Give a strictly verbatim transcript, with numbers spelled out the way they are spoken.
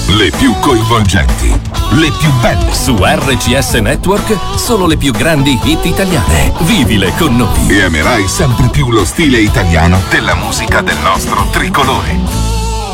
le più coinvolgenti, le più belle. Su R C S Network solo le più grandi hit italiane. Vivile con noi. E amerai sempre più lo stile italiano della musica del nostro tricolore.